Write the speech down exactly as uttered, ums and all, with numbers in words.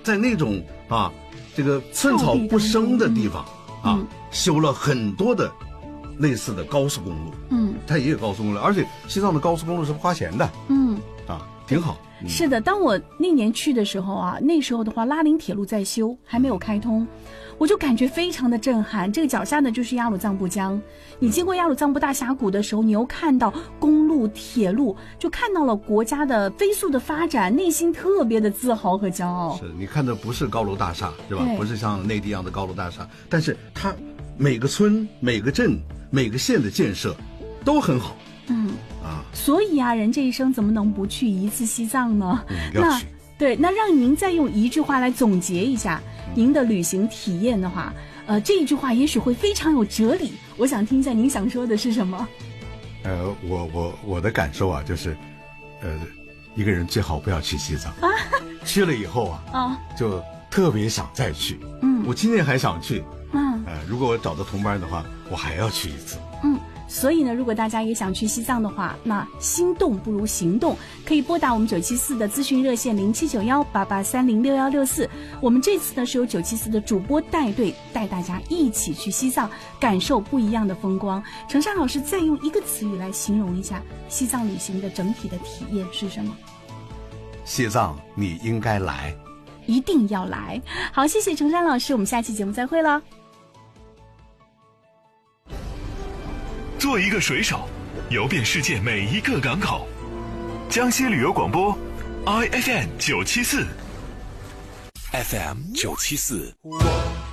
在那种啊这个寸草不生的地方啊、嗯、修了很多的类似的高速公路。嗯，它也有高速公路，而且西藏的高速公路是不花钱的。嗯，啊，挺好。嗯、 是的，当我那年去的时候啊，那时候的话拉林铁路在修，还没有开通。我就感觉非常的震撼，这个脚下呢就是雅鲁藏布江，你经过雅鲁藏布大峡谷的时候，你又看到公路铁路，就看到了国家的飞速的发展，内心特别的自豪和骄傲。 是你看的不是高楼大厦是吧？不是像内地一样的高楼大厦，但是它每个村每个镇每个县的建设都很好。 嗯啊，所以啊，人这一生怎么能不去一次西藏呢？ 嗯，要去。 对，那让您再用一句话来总结一下您的旅行体验的话，呃，这一句话也许会非常有哲理。我想听一下您想说的是什么？ 呃，我我我的感受啊，就是，呃，一个人最好不要去西藏，啊、去了以后啊，啊，就特别想再去。嗯，我今年还想去。嗯，呃，如果我找到同伴的话，我还要去一次。 嗯。所以呢，如果大家也想去西藏的话，那心动不如行动，可以拨打我们九七四的咨询热线零七九幺八八三零六幺六四。我们这次呢是由九七四的主播带队，带大家一起去西藏，感受不一样的风光。程山老师再用一个词语来形容一下西藏旅行的整体的体验是什么？ 西藏你应该来， 一定要来。好，谢谢程山老师，我们下期节目再会了。 做一个水手，游遍世界每一个港口。江西旅游广播 ，I F M 九七四 ，F M 九七四。